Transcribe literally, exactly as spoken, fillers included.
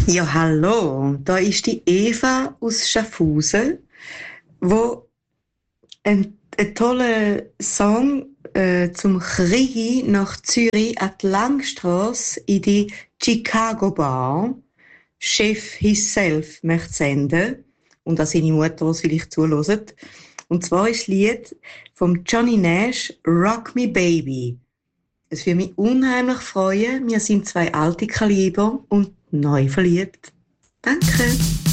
Ja, hallo, da ist die Eva aus Schaffhausen, wo einen, einen tollen Song äh, zum Krieg nach Zürich an die Langstrasse in die Chicago Bar Chef Himself möchte senden und an seine Mutter, die vielleicht zuhört. Und zwar ist das Lied von Johnny Nash «Rock Me Baby». Es würde mich unheimlich freuen. Wir sind zwei alte Kaliber und neu verliebt. Danke.